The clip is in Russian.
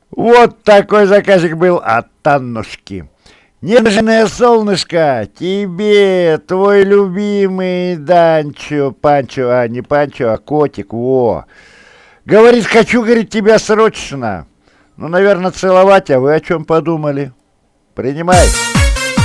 Вот такой заказик был от Таннушки. Нежное солнышко, тебе, твой любимый Данчо, Панчо, не Панчо, а котик, во. Говорит, хочу, говорит, тебя срочно. Ну, наверное, целовать, а вы о чем подумали? Принимай.